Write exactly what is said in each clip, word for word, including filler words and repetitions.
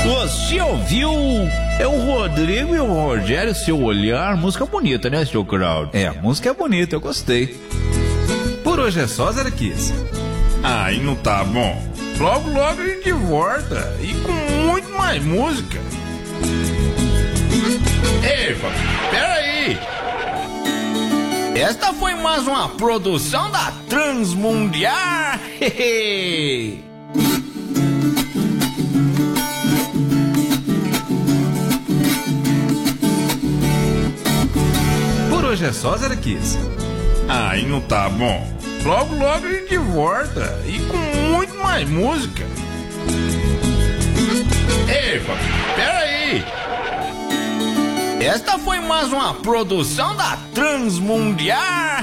Você ouviu? É o Rodrigo e o Rogério, Seu Olhar. Música bonita, né, seu Claudio? É, a música é bonita, eu gostei. Por hoje é só, Zé Kiss. Aí não tá bom. Logo, logo a gente volta. E com muito mais música. Eva, peraí. Esta foi mais uma produção da Transmundial. Por hoje é só, Zé Kiss. Aí não tá bom. Logo, logo a gente volta. E com muito mais música. Eva, peraí. Esta foi mais uma produção da Transmundial.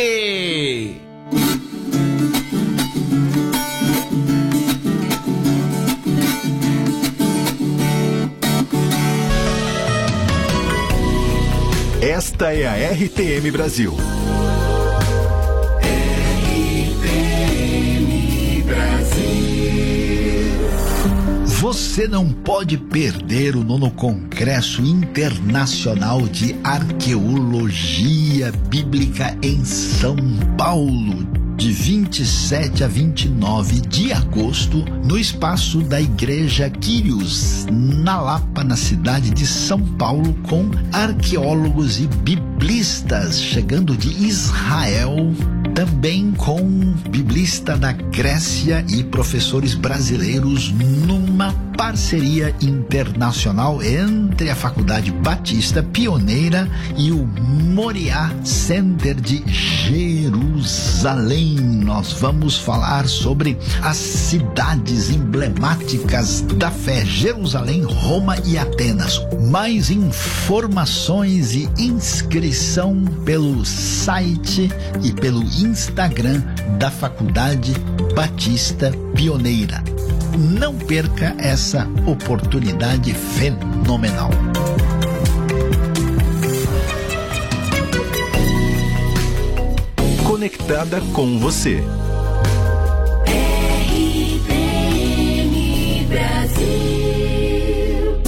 Esta é a R T M Brasil. Você não pode perder o nono Congresso Internacional de Arqueologia Bíblica em São Paulo, de vinte e sete a vinte e nove de agosto, no espaço da Igreja Quírios, na Lapa, na cidade de São Paulo, com arqueólogos e biblistas chegando de Israel, também com biblista da Grécia e professores brasileiros, numa parceria internacional entre a Faculdade Batista Pioneira e o Moriá Center de Jerusalém. Nós vamos falar sobre as cidades emblemáticas da fé: Jerusalém, Roma e Atenas. Mais informações e inscrição pelo site e pelo Instagram da Faculdade Batista Pioneira. Não perca essa oportunidade fenomenal. Conectada com você. R T M Brasil.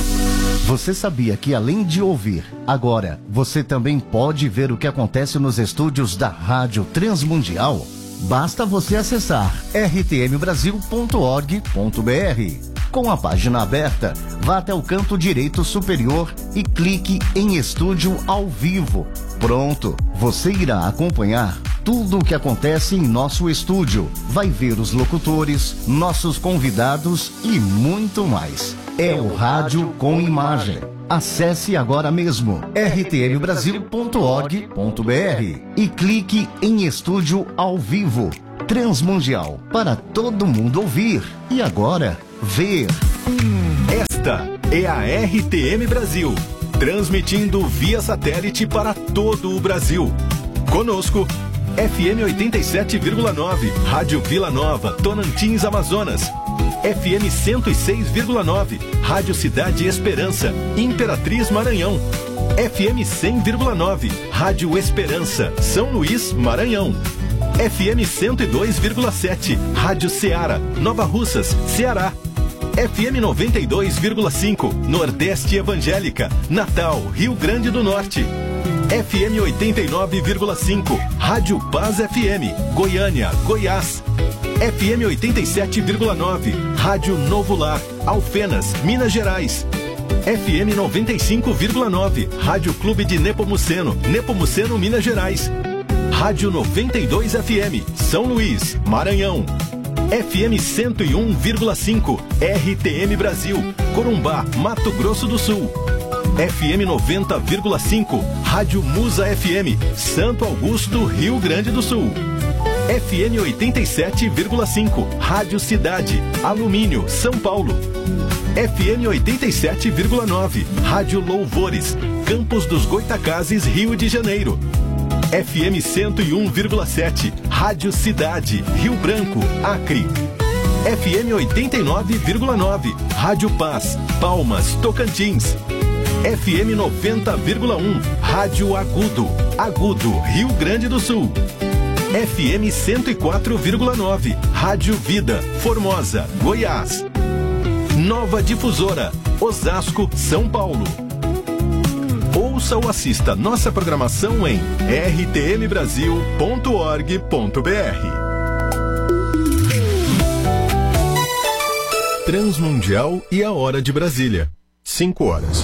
Você sabia que, além de ouvir, agora você também pode ver o que acontece nos estúdios da Rádio Transmundial? Basta você acessar r t m brasil ponto org ponto b r. Com a página aberta, vá até o canto direito superior e clique em Estúdio ao Vivo. Pronto, você irá acompanhar tudo o que acontece em nosso estúdio. Vai ver os locutores, nossos convidados e muito mais. É o rádio com imagem. Acesse agora mesmo r t m brasil ponto org ponto b r e clique em Estúdio ao Vivo. Transmundial, para todo mundo ouvir e agora ver. Esta é a R T M Brasil, transmitindo via satélite para todo o Brasil. Conosco, F M oitenta e sete vírgula nove, Rádio Vila Nova, Tonantins, Amazonas. F M cento e seis vírgula nove, Rádio Cidade Esperança, Imperatriz, Maranhão. F M cem vírgula nove, Rádio Esperança, São Luís, Maranhão. F M cento e dois vírgula sete, Rádio Ceará, Nova Russas, Ceará. F M noventa e dois vírgula cinco, Nordeste Evangélica, Natal, Rio Grande do Norte. F M oitenta e nove vírgula cinco, Rádio Paz F M, Goiânia, Goiás. F M oitenta e sete vírgula nove, Rádio Novo Lar, Alfenas, Minas Gerais. F M noventa e cinco vírgula nove, Rádio Clube de Nepomuceno, Nepomuceno, Minas Gerais. Rádio noventa e dois F M, São Luís, Maranhão. F M cento e um vírgula cinco, R T M Brasil, Corumbá, Mato Grosso do Sul. F M noventa vírgula cinco, Rádio Musa F M, Santo Augusto, Rio Grande do Sul. F M oitenta e sete vírgula cinco, Rádio Cidade, Alumínio, São Paulo. F M oitenta e sete vírgula nove, Rádio Louvores, Campos dos Goitacazes, Rio de Janeiro. F M cento e um vírgula sete, Rádio Cidade, Rio Branco, Acre. F M oitenta e nove vírgula nove, Rádio Paz, Palmas, Tocantins. F M noventa vírgula um, Rádio Agudo, Agudo, Rio Grande do Sul. F M cento e quatro vírgula nove, Rádio Vida, Formosa, Goiás. Nova Difusora, Osasco, São Paulo. Ouça ou assista nossa programação em r t m brasil ponto org ponto b r. Transmundial e a Hora de Brasília. cinco horas.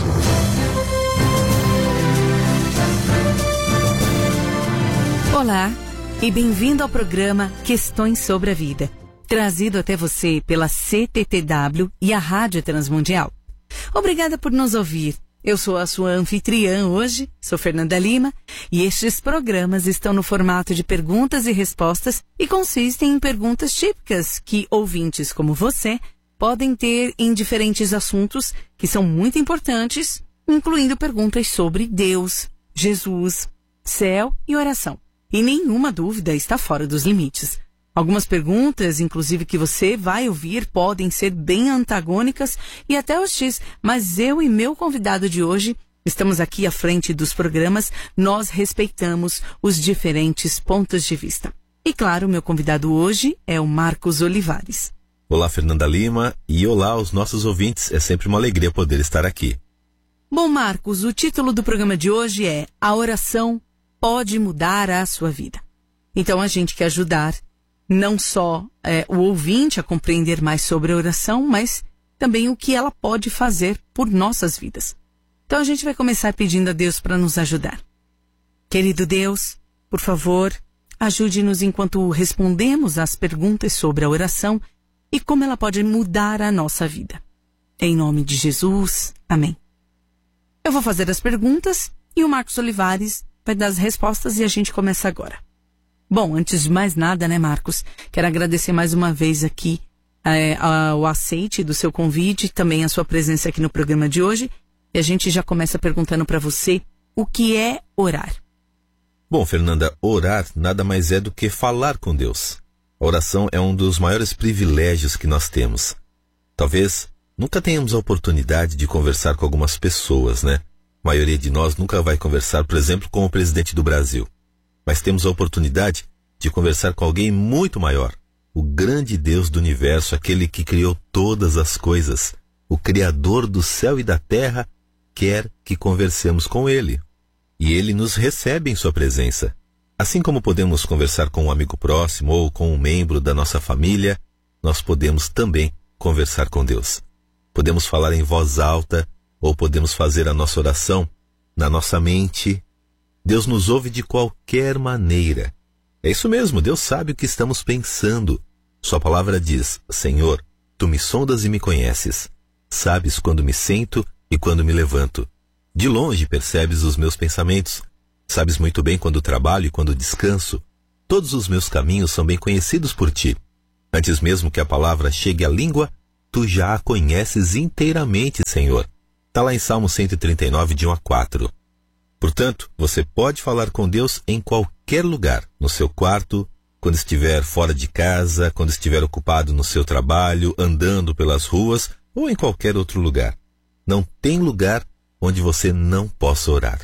Olá e bem-vindo ao programa Questões sobre a Vida, trazido até você pela C T T W e a Rádio Transmundial. Obrigada por nos ouvir. Eu sou a sua anfitriã hoje, sou Fernanda Lima, e estes programas estão no formato de perguntas e respostas e consistem em perguntas típicas que ouvintes como você podem ter em diferentes assuntos que são muito importantes, incluindo perguntas sobre Deus, Jesus, céu e oração. E nenhuma dúvida está fora dos limites. Algumas perguntas, inclusive que você vai ouvir, podem ser bem antagônicas e até hostis, mas eu e meu convidado de hoje estamos aqui à frente dos programas, nós respeitamos os diferentes pontos de vista. E claro, meu convidado hoje é o Marcos Olivares. Olá, Fernanda Lima, e olá aos nossos ouvintes, é sempre uma alegria poder estar aqui. Bom, Marcos, o título do programa de hoje é A Oração Pode Mudar a Sua Vida. Então a gente quer ajudar não só é, o ouvinte a compreender mais sobre a oração, mas também o que ela pode fazer por nossas vidas. Então a gente vai começar pedindo a Deus para nos ajudar. Querido Deus, por favor, ajude-nos enquanto respondemos às perguntas sobre a oração e como ela pode mudar a nossa vida. Em nome de Jesus, amém. Eu vou fazer as perguntas e o Marcos Olivares vai dar as respostas e a gente começa agora. Bom, antes de mais nada, né, Marcos? Quero agradecer mais uma vez aqui é, o aceite do seu convite, também a sua presença aqui no programa de hoje. E a gente já começa perguntando para você o que é orar. Bom, Fernanda, orar nada mais é do que falar com Deus. A oração é um dos maiores privilégios que nós temos. Talvez nunca tenhamos a oportunidade de conversar com algumas pessoas, né? A maioria de nós nunca vai conversar, por exemplo, com o presidente do Brasil. Mas temos a oportunidade de conversar com alguém muito maior, o grande Deus do universo, aquele que criou todas as coisas, o Criador do céu e da terra, quer que conversemos com Ele. E Ele nos recebe em sua presença. Assim como podemos conversar com um amigo próximo ou com um membro da nossa família, nós podemos também conversar com Deus. Podemos falar em voz alta ou podemos fazer a nossa oração na nossa mente. Deus nos ouve de qualquer maneira. É isso mesmo, Deus sabe o que estamos pensando. Sua palavra diz: Senhor, Tu me sondas e me conheces. Sabes quando me sento e quando me levanto. De longe percebes os meus pensamentos. Sabes muito bem quando trabalho e quando descanso. Todos os meus caminhos são bem conhecidos por Ti. Antes mesmo que a palavra chegue à língua, Tu já a conheces inteiramente, Senhor. Está lá em Salmo cento e trinta e nove, de um a quatro. Portanto, você pode falar com Deus em qualquer lugar, no seu quarto, quando estiver fora de casa, quando estiver ocupado no seu trabalho, andando pelas ruas ou em qualquer outro lugar. Não tem lugar onde você não possa orar.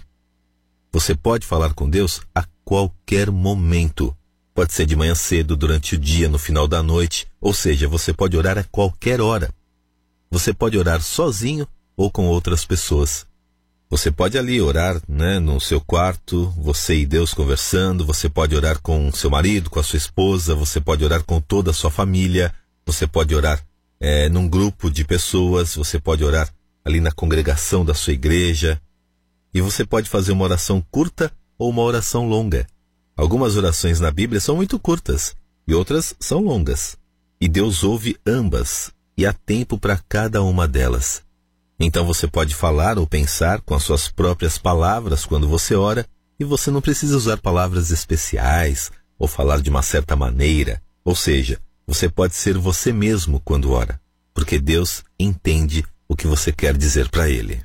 Você pode falar com Deus a qualquer momento. Pode ser de manhã cedo, durante o dia, no final da noite, ou seja, você pode orar a qualquer hora. Você pode orar sozinho ou com outras pessoas. Você pode ali orar, né, no seu quarto, você e Deus conversando, você pode orar com seu marido, com a sua esposa, você pode orar com toda a sua família, você pode orar é, num grupo de pessoas, você pode orar ali na congregação da sua igreja, e você pode fazer uma oração curta ou uma oração longa. Algumas orações na Bíblia são muito curtas e outras são longas, e Deus ouve ambas, e há tempo para cada uma delas. Então você pode falar ou pensar com as suas próprias palavras quando você ora, e você não precisa usar palavras especiais ou falar de uma certa maneira. Ou seja, você pode ser você mesmo quando ora, porque Deus entende o que você quer dizer para Ele.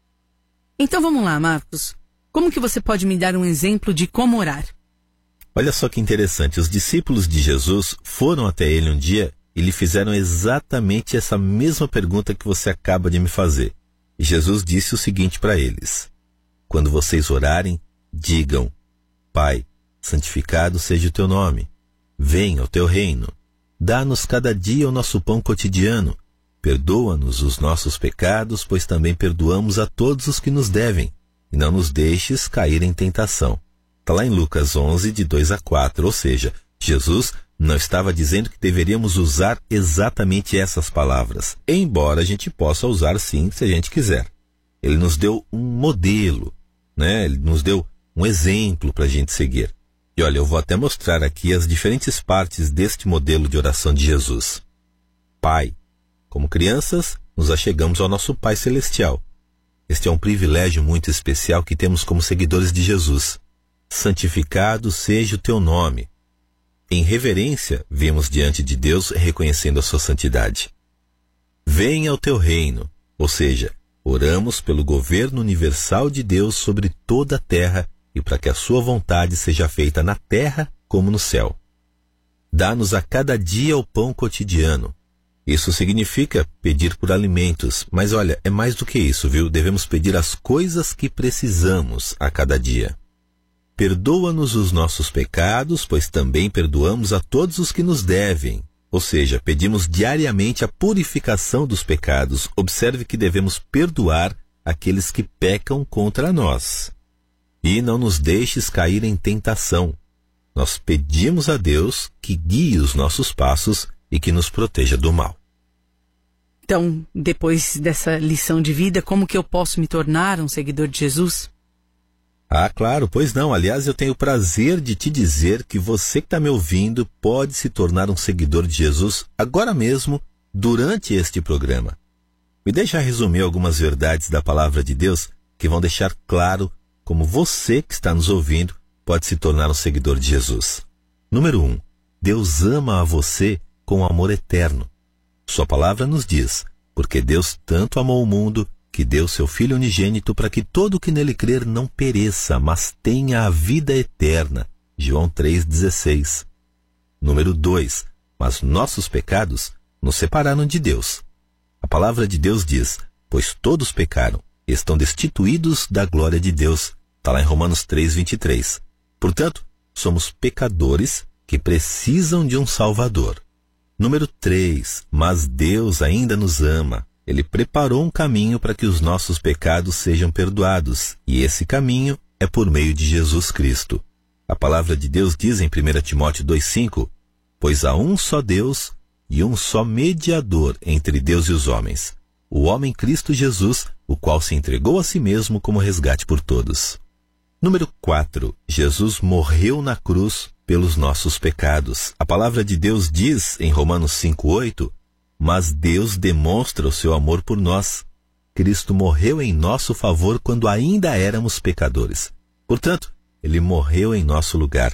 Então vamos lá, Marcos. Como que você pode me dar um exemplo de como orar? Olha só que interessante, os discípulos de Jesus foram até Ele um dia e lhe fizeram exatamente essa mesma pergunta que você acaba de me fazer. E Jesus disse o seguinte para eles: quando vocês orarem, digam: Pai, santificado seja o teu nome. Venha o teu reino. Dá-nos cada dia o nosso pão cotidiano. perdoa-nos os nossos pecados, pois também perdoamos a todos os que nos devem, e não nos deixes cair em tentação. Está lá em Lucas onze, de dois a quatro, ou seja, Jesus não estava dizendo que deveríamos usar exatamente essas palavras, embora a gente possa usar sim, se a gente quiser. Ele nos deu um modelo, né? Ele nos deu um exemplo para a gente seguir. E olha, eu vou até mostrar aqui as diferentes partes deste modelo de oração de Jesus. Pai. Como crianças, nos achegamos ao nosso Pai Celestial. Este é um privilégio muito especial que temos como seguidores de Jesus. Santificado seja o teu nome. Em reverência, vemos diante de Deus reconhecendo a sua santidade. Venha o teu reino, ou seja, oramos pelo governo universal de Deus sobre toda a terra e para que a sua vontade seja feita na terra como no céu. Dá-nos a cada dia o pão cotidiano. Isso significa pedir por alimentos, mas olha, é mais do que isso, viu? Devemos pedir as coisas que precisamos a cada dia. Perdoa-nos os nossos pecados, pois também perdoamos a todos os que nos devem. Ou seja, pedimos diariamente a purificação dos pecados. Observe que devemos perdoar aqueles que pecam contra nós. E não nos deixes cair em tentação. Nós pedimos a Deus que guie os nossos passos e que nos proteja do mal. Então, depois dessa lição de vida, como que eu posso me tornar um seguidor de Jesus? Ah, claro, pois não. Aliás, eu tenho o prazer de te dizer que você que está me ouvindo pode se tornar um seguidor de Jesus agora mesmo, durante este programa. Me deixa resumir algumas verdades da palavra de Deus que vão deixar claro como você que está nos ouvindo pode se tornar um seguidor de Jesus. Número um, Deus ama a você com amor eterno. Sua palavra nos diz, porque Deus tanto amou o mundo que deu seu Filho unigênito para que todo o que nele crer não pereça, mas tenha a vida eterna. João três, dezesseis. Número dois, mas nossos pecados nos separaram de Deus. A palavra de Deus diz, pois todos pecaram, estão destituídos da glória de Deus. Está lá em Romanos três, vinte e três. Portanto, somos pecadores que precisam de um Salvador. Número três, mas Deus ainda nos ama. Ele preparou um caminho para que os nossos pecados sejam perdoados, e esse caminho é por meio de Jesus Cristo. A palavra de Deus diz em primeira Timóteo dois, cinco, pois há um só Deus e um só mediador entre Deus e os homens, o homem Cristo Jesus, o qual se entregou a si mesmo como resgate por todos. Número quatro, Jesus morreu na cruz pelos nossos pecados. A palavra de Deus diz em Romanos cinco, oito, mas Deus demonstra o seu amor por nós. Cristo morreu em nosso favor quando ainda éramos pecadores. Portanto, ele morreu em nosso lugar.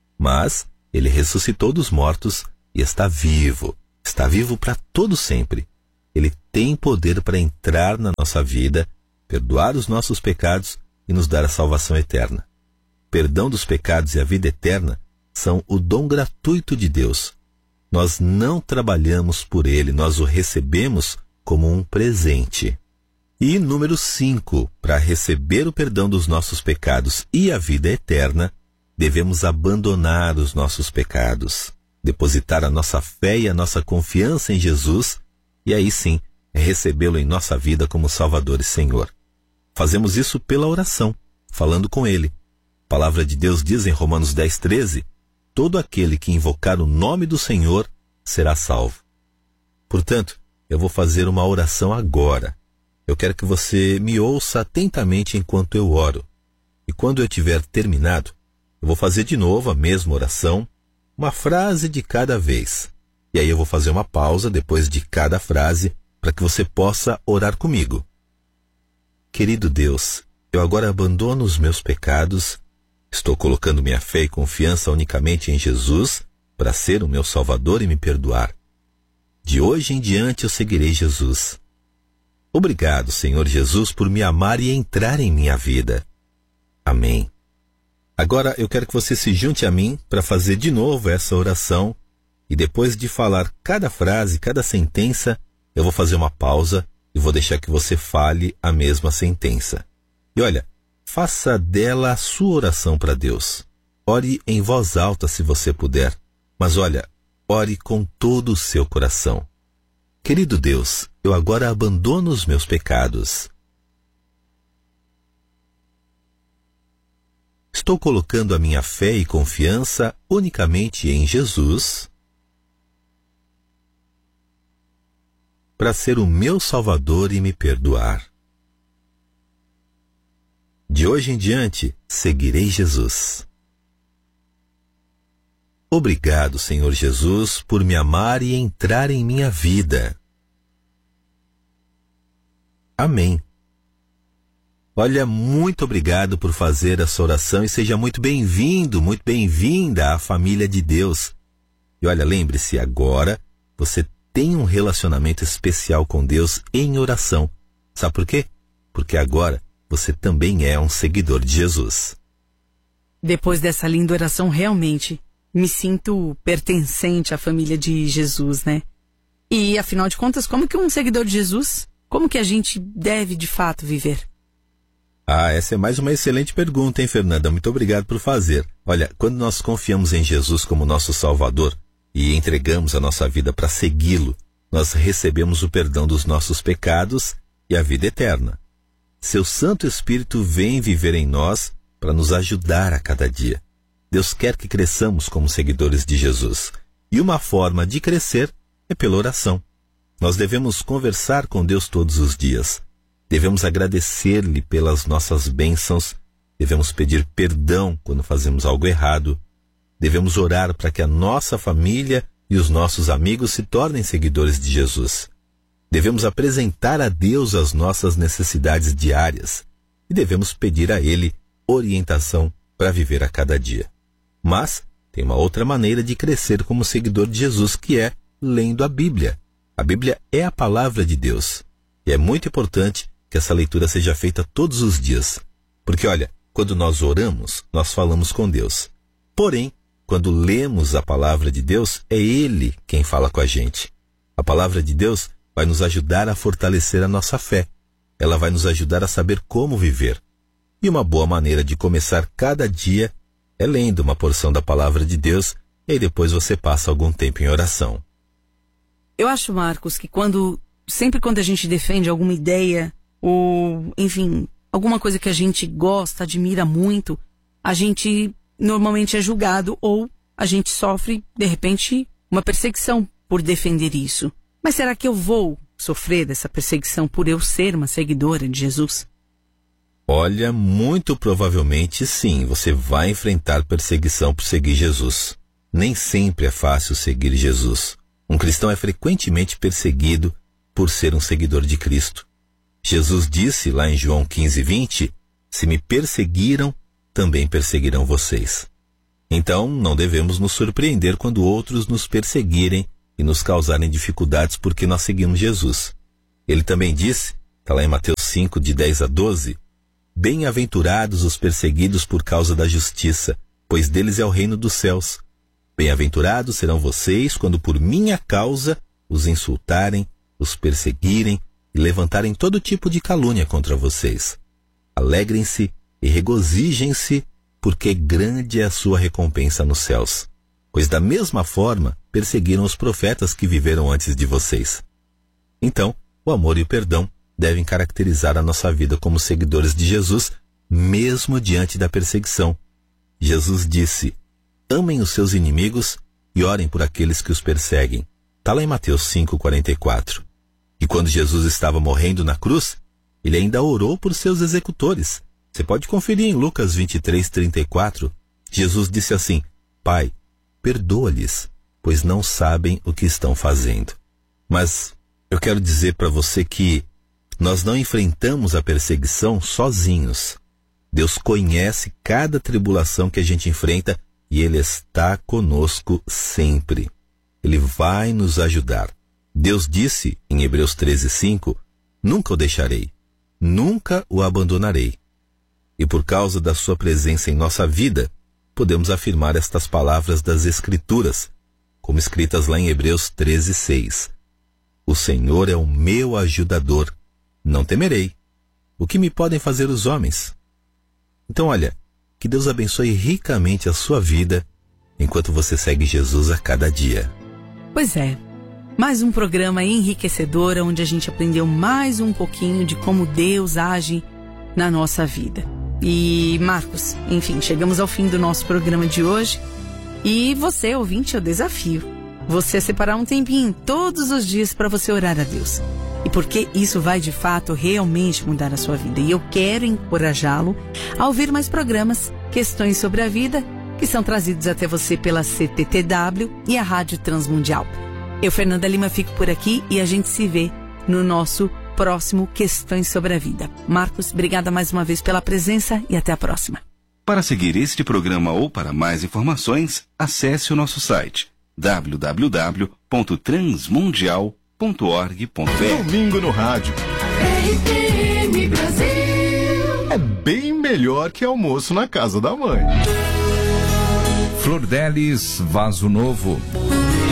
Mas ele ressuscitou dos mortos e está vivo. Está vivo para todo sempre. Ele tem poder para entrar na nossa vida, perdoar os nossos pecados e nos dar a salvação eterna. Perdão dos pecados e a vida eterna são o dom gratuito de Deus. Nós não trabalhamos por ele, nós o recebemos como um presente. E número cinco, para receber o perdão dos nossos pecados e a vida eterna, devemos abandonar os nossos pecados, depositar a nossa fé e a nossa confiança em Jesus, e aí sim, recebê-lo em nossa vida como Salvador e Senhor. Fazemos isso pela oração, falando com ele. A palavra de Deus diz em Romanos dez, treze, todo aquele que invocar o nome do Senhor será salvo. Portanto, eu vou fazer uma oração agora. Eu quero que você me ouça atentamente enquanto eu oro. E quando eu tiver terminado, eu vou fazer de novo a mesma oração, uma frase de cada vez. E aí eu vou fazer uma pausa depois de cada frase para que você possa orar comigo. Querido Deus, eu agora abandono os meus pecados. Estou colocando minha fé e confiança unicamente em Jesus para ser o meu Salvador e me perdoar. De hoje em diante eu seguirei Jesus. Obrigado, Senhor Jesus, por me amar e entrar em minha vida. Amém. Agora eu quero que você se junte a mim para fazer de novo essa oração e depois de falar cada frase, cada sentença, eu vou fazer uma pausa e vou deixar que você fale a mesma sentença. E olha, faça dela a sua oração para Deus. Ore em voz alta se você puder, mas olha, ore com todo o seu coração. Querido Deus, eu agora abandono os meus pecados. Estou colocando a minha fé e confiança unicamente em Jesus para ser o meu Salvador e me perdoar. De hoje em diante, seguirei Jesus. Obrigado, Senhor Jesus, por me amar e entrar em minha vida. Amém. Olha, muito obrigado por fazer essa oração e seja muito bem-vindo, muito bem-vinda à família de Deus. E olha, lembre-se, agora você tem um relacionamento especial com Deus em oração. Sabe por quê? Porque agora você também é um seguidor de Jesus. Depois dessa linda oração, realmente me sinto pertencente à família de Jesus, né? E, afinal de contas, como que um seguidor de Jesus, como que a gente deve, de fato, viver? Ah, essa é mais uma excelente pergunta, hein, Fernanda? Muito obrigado por fazer. Olha, quando nós confiamos em Jesus como nosso Salvador e entregamos a nossa vida para segui-lo, nós recebemos o perdão dos nossos pecados e a vida eterna. Seu Santo Espírito vem viver em nós para nos ajudar a cada dia. Deus quer que cresçamos como seguidores de Jesus. E uma forma de crescer é pela oração. Nós devemos conversar com Deus todos os dias. Devemos agradecer-lhe pelas nossas bênçãos. Devemos pedir perdão quando fazemos algo errado. Devemos orar para que a nossa família e os nossos amigos se tornem seguidores de Jesus. Devemos apresentar a Deus as nossas necessidades diárias. E devemos pedir a Ele orientação para viver a cada dia. Mas tem uma outra maneira de crescer como seguidor de Jesus, que é lendo a Bíblia. A Bíblia é a palavra de Deus. E é muito importante que essa leitura seja feita todos os dias. Porque, olha, quando nós oramos, nós falamos com Deus. Porém, quando lemos a palavra de Deus, é Ele quem fala com a gente. A palavra de Deus vai nos ajudar a fortalecer a nossa fé. Ela vai nos ajudar a saber como viver. E uma boa maneira de começar cada dia é lendo uma porção da palavra de Deus e aí depois você passa algum tempo em oração. Eu acho, Marcos, que quando sempre quando a gente defende alguma ideia ou, enfim, alguma coisa que a gente gosta, admira muito, a gente normalmente é julgado ou a gente sofre, de repente, uma perseguição por defender isso. Mas será que eu vou sofrer dessa perseguição por eu ser uma seguidora de Jesus? Olha, muito provavelmente sim, você vai enfrentar perseguição por seguir Jesus. Nem sempre é fácil seguir Jesus. Um cristão é frequentemente perseguido por ser um seguidor de Cristo. Jesus disse lá em João quinze, vinte, se me perseguiram, também perseguirão vocês. Então, não devemos nos surpreender quando outros nos perseguirem e nos causarem dificuldades porque nós seguimos Jesus. Ele também disse, está lá em Mateus cinco, de dez a doze, bem-aventurados os perseguidos por causa da justiça, pois deles é o reino dos céus. Bem-aventurados serão vocês quando por minha causa os insultarem, os perseguirem e levantarem todo tipo de calúnia contra vocês. Alegrem-se e regozijem-se, porque grande é a sua recompensa nos céus. Pois da mesma forma perseguiram os profetas que viveram antes de vocês. Então, o amor e o perdão devem caracterizar a nossa vida como seguidores de Jesus, mesmo diante da perseguição. Jesus disse, amem os seus inimigos e orem por aqueles que os perseguem. Está lá em Mateus cinco, quarenta e quatro. E quando Jesus estava morrendo na cruz, ele ainda orou por seus executores. Você pode conferir em Lucas vinte e três, trinta e quatro. Jesus disse assim, Pai, perdoa-lhes, pois não sabem o que estão fazendo. Mas eu quero dizer para você que nós não enfrentamos a perseguição sozinhos. Deus conhece cada tribulação que a gente enfrenta e Ele está conosco sempre. Ele vai nos ajudar. Deus disse em Hebreus treze, cinco, nunca o deixarei, nunca o abandonarei. E por causa da sua presença em nossa vida, podemos afirmar estas palavras das Escrituras, como escritas lá em Hebreus treze, seis. O Senhor é o meu ajudador, não temerei. O que me podem fazer os homens? Então, olha, que Deus abençoe ricamente a sua vida enquanto você segue Jesus a cada dia. Pois é. Mais um programa enriquecedor, onde a gente aprendeu mais um pouquinho de como Deus age na nossa vida. E, Marcos, enfim, chegamos ao fim do nosso programa de hoje. E você, ouvinte, eu desafio você a separar um tempinho todos os dias para você orar a Deus. E porque isso vai, de fato, realmente mudar a sua vida. E eu quero encorajá-lo a ouvir mais programas, Questões sobre a Vida, que são trazidos até você pela C T T W e a Rádio Transmundial. Eu, Fernanda Lima, fico por aqui e a gente se vê no nosso próximo Questões sobre a Vida. Marcos, obrigada mais uma vez pela presença e até a próxima. Para seguir este programa ou para mais informações, acesse o nosso site w w w ponto transmundial ponto org ponto b r. Domingo no rádio. R T M Brasil. É bem melhor que almoço na casa da mãe. Flor Delis, Vaso Novo.